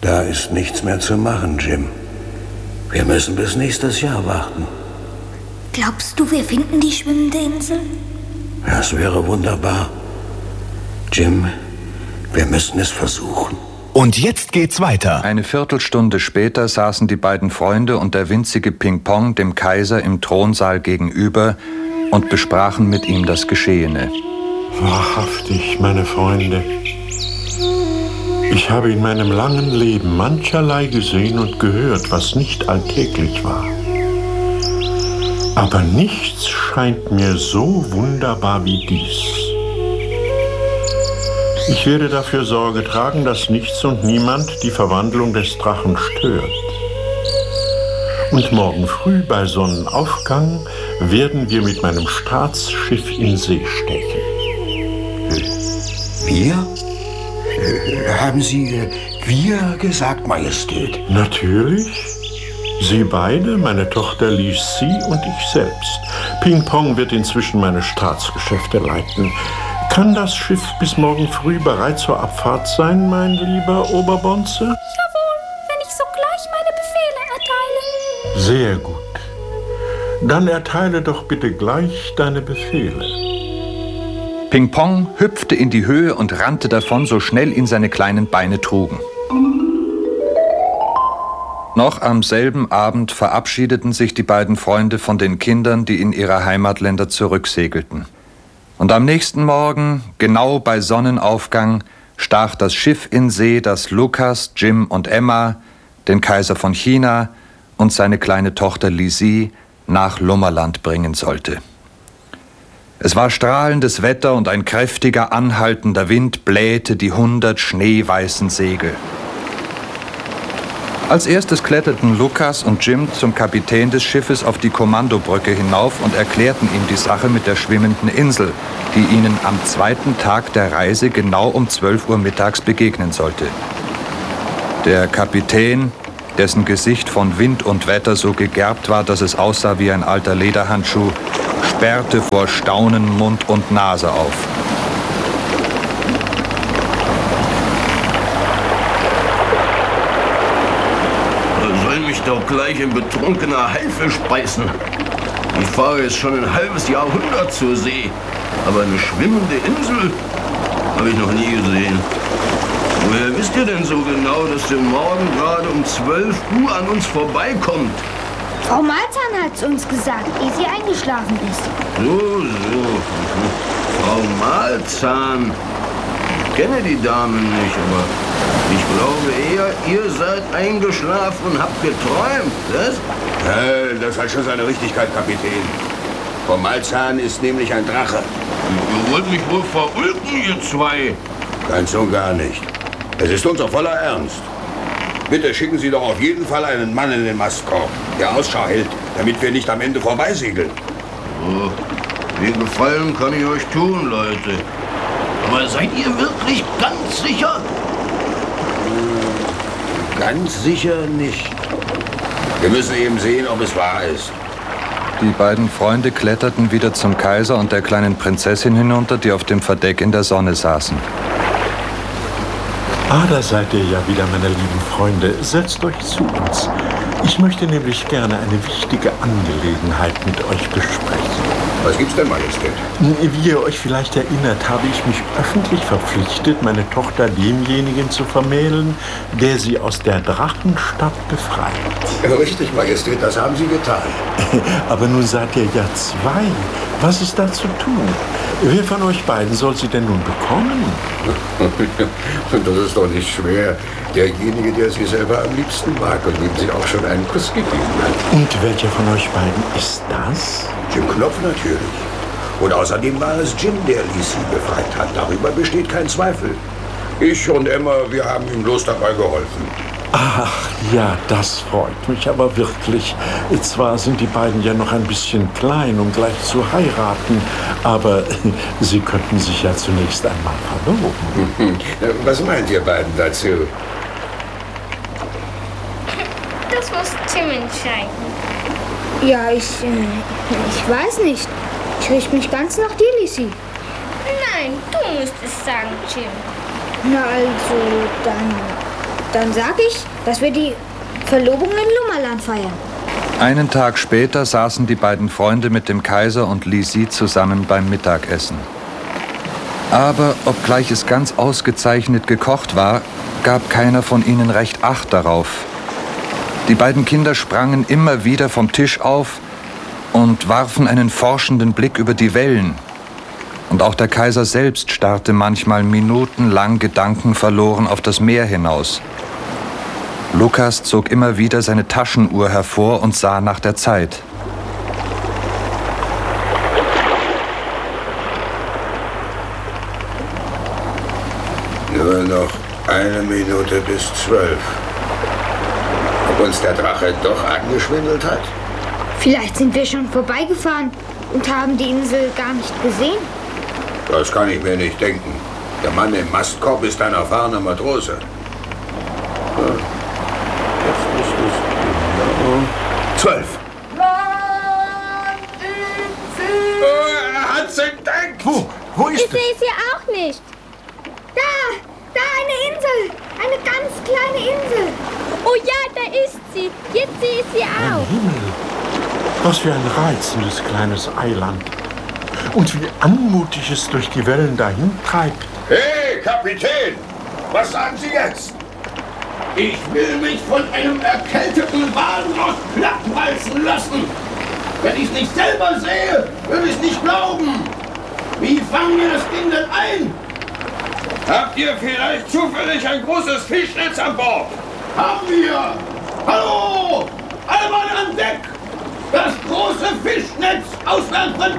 Da ist nichts mehr zu machen, Jim. Wir müssen bis nächstes Jahr warten. Glaubst du, wir finden die schwimmende Insel? Das wäre wunderbar. Jim, wir müssen es versuchen. Und jetzt geht's weiter. Eine Viertelstunde später saßen die beiden Freunde und der winzige Ping-Pong dem Kaiser im Thronsaal gegenüber und besprachen mit ihm das Geschehene. Wahrhaftig, meine Freunde. Ich habe in meinem langen Leben mancherlei gesehen und gehört, was nicht alltäglich war. Aber nichts scheint mir so wunderbar wie dies. Ich werde dafür Sorge tragen, dass nichts und niemand die Verwandlung des Drachen stört. Und morgen früh bei Sonnenaufgang werden wir mit meinem Staatsschiff in See stechen. Wir? Haben Sie wir gesagt, Majestät? Natürlich. Sie beide, meine Tochter Lucy und ich selbst. Ping-Pong wird inzwischen meine Staatsgeschäfte leiten. Kann das Schiff bis morgen früh bereit zur Abfahrt sein, mein lieber Oberbonze? Jawohl, wenn ich sogleich meine Befehle erteile. Sehr gut. Dann erteile doch bitte gleich deine Befehle. Ping-Pong hüpfte in die Höhe und rannte davon, so schnell ihn seine kleinen Beine trugen. Noch am selben Abend verabschiedeten sich die beiden Freunde von den Kindern, die in ihre Heimatländer zurücksegelten. Und am nächsten Morgen, genau bei Sonnenaufgang, stach das Schiff in See, das Lukas, Jim und Emma, den Kaiser von China und seine kleine Tochter Lizzie nach Lummerland bringen sollte. Es war strahlendes Wetter und ein kräftiger, anhaltender Wind blähte die 100 schneeweißen Segel. Als erstes kletterten Lukas und Jim zum Kapitän des Schiffes auf die Kommandobrücke hinauf und erklärten ihm die Sache mit der schwimmenden Insel, die ihnen am zweiten Tag der Reise genau um 12 Uhr mittags begegnen sollte. Der Kapitän, dessen Gesicht von Wind und Wetter so gegerbt war, dass es aussah wie ein alter Lederhandschuh, sperrte vor Staunen Mund und Nase auf. Doch gleich ein betrunkener Haifisch beißen. Ich fahre jetzt schon ein halbes Jahrhundert zur See. Aber eine schwimmende Insel habe ich noch nie gesehen. Woher wisst ihr denn so genau, dass der morgen gerade um 12 Uhr an uns vorbeikommt? Frau Malzahn hat's uns gesagt, ehe sie eingeschlafen ist. So. Frau Malzahn. Ich kenne die Dame nicht, aber ich glaube eher, ihr seid eingeschlafen und habt geträumt, was? Das hat schon seine Richtigkeit, Kapitän. Frau Malzahn ist nämlich ein Drache. Ihr wollt mich wohl verulken, ihr zwei. Ganz und gar nicht. Es ist unser voller Ernst. Bitte schicken Sie doch auf jeden Fall einen Mann in den Mastkorb, der Ausschau hält, damit wir nicht am Ende vorbeisegeln. Oh, den Gefallen kann ich euch tun, Leute. Aber seid ihr wirklich ganz sicher? Ganz sicher nicht. Wir müssen eben sehen, ob es wahr ist. Die beiden Freunde kletterten wieder zum Kaiser und der kleinen Prinzessin hinunter, die auf dem Verdeck in der Sonne saßen. Da seid ihr ja wieder, meine lieben Freunde. Setzt euch zu uns. Ich möchte nämlich gerne eine wichtige Angelegenheit mit euch besprechen. Was gibt's denn, Majestät? Wie ihr euch vielleicht erinnert, habe ich mich öffentlich verpflichtet, meine Tochter demjenigen zu vermählen, der sie aus der Drachenstadt befreit. Richtig, Majestät, das haben Sie getan. Aber nun seid ihr ja zwei. Was ist da zu tun? Wer von euch beiden soll sie denn nun bekommen? Das ist doch nicht schwer. Derjenige, der sie selber am liebsten mag und dem sie auch schon einen Kuss gegeben hat. Und welcher von euch beiden ist das? Jim Knopf natürlich. Und außerdem war es Jim, der Lizzie befreit hat. Darüber besteht kein Zweifel. Ich und Emma, wir haben ihm bloß dabei geholfen. Ach ja, das freut mich aber wirklich. Zwar sind die beiden ja noch ein bisschen klein, um gleich zu heiraten, aber sie könnten sich ja zunächst einmal verloben. Was meint ihr beiden dazu? Das muss Tim entscheiden. Ja, ich weiß nicht. Ich richte mich ganz nach dir, Lizzie. Nein, du musst es sagen, Jim. Na also, dann sag ich, dass wir die Verlobung in Lummerland feiern. Einen Tag später saßen die beiden Freunde mit dem Kaiser und Li Si zusammen beim Mittagessen. Aber obgleich es ganz ausgezeichnet gekocht war, gab keiner von ihnen recht Acht darauf. Die beiden Kinder sprangen immer wieder vom Tisch auf und warfen einen forschenden Blick über die Wellen. Und auch der Kaiser selbst starrte manchmal minutenlang gedankenverloren auf das Meer hinaus. Lukas zog immer wieder seine Taschenuhr hervor und sah nach der Zeit. Nur noch 1 Minute bis 12. Ob uns der Drache doch angeschwindelt hat? Vielleicht sind wir schon vorbeigefahren und haben die Insel gar nicht gesehen. Das kann ich mir nicht denken. Der Mann im Mastkorb ist ein erfahrener Matrose. Ja. Jetzt ist es genau 12. Er hat's entdeckt! Wo ist Ich sehe sie auch nicht. Da eine Insel. Eine ganz kleine Insel. Oh ja, da ist sie. Jetzt sehe ich sie auch. Himmel! Was für ein reizendes kleines Eiland. Und wie anmutig es durch die Wellen dahin treibt. Hey, Kapitän! Was sagen Sie jetzt? Ich will mich von einem erkälteten Walross plattwalzen lassen. Wenn ich es nicht selber sehe, würde ich es nicht glauben. Wie fangen wir das Ding denn ein? Habt ihr vielleicht zufällig ein großes Fischnetz an Bord? Haben wir! Hallo! Alle Mann an Deck! Das große Fischnetz auswerfen!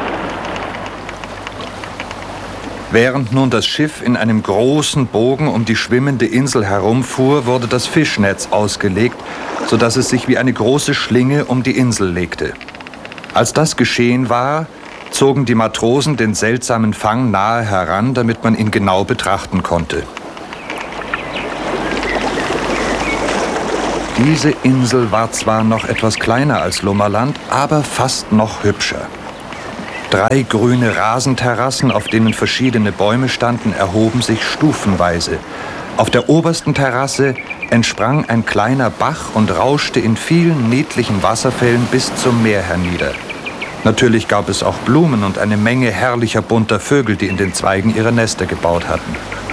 Während nun das Schiff in einem großen Bogen um die schwimmende Insel herumfuhr, wurde das Fischnetz ausgelegt, sodass es sich wie eine große Schlinge um die Insel legte. Als das geschehen war, zogen die Matrosen den seltsamen Fang nahe heran, damit man ihn genau betrachten konnte. Diese Insel war zwar noch etwas kleiner als Lummerland, aber fast noch hübscher. 3 grüne Rasenterrassen, auf denen verschiedene Bäume standen, erhoben sich stufenweise. Auf der obersten Terrasse entsprang ein kleiner Bach und rauschte in vielen niedlichen Wasserfällen bis zum Meer hernieder. Natürlich gab es auch Blumen und eine Menge herrlicher bunter Vögel, die in den Zweigen ihre Nester gebaut hatten.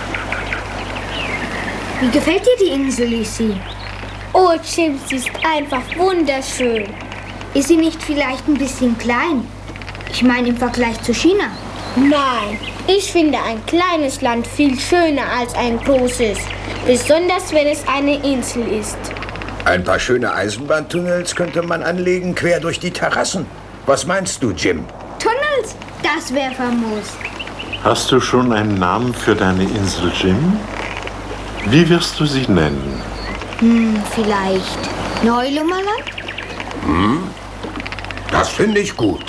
Wie gefällt dir die Insel, Lucy? Oh, Jim, sie ist einfach wunderschön. Ist sie nicht vielleicht ein bisschen klein? Ich meine im Vergleich zu China. Nein, ich finde ein kleines Land viel schöner als ein großes. Besonders, wenn es eine Insel ist. Ein paar schöne Eisenbahntunnels könnte man anlegen, quer durch die Terrassen. Was meinst du, Jim? Tunnels? Das wäre famos. Hast du schon einen Namen für deine Insel, Jim? Wie wirst du sie nennen? Vielleicht Neulummerland? Das finde ich gut.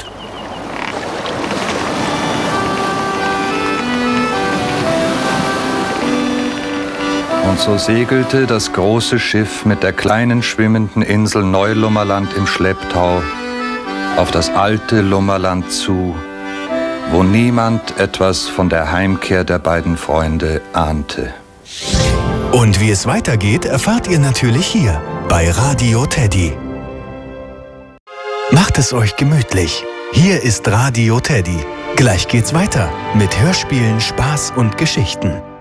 Und so segelte das große Schiff mit der kleinen schwimmenden Insel Neulummerland im Schlepptau auf das alte Lummerland zu, wo niemand etwas von der Heimkehr der beiden Freunde ahnte. Und wie es weitergeht, erfahrt ihr natürlich hier bei Radio Teddy. Macht es euch gemütlich. Hier ist Radio Teddy. Gleich geht's weiter mit Hörspielen, Spaß und Geschichten.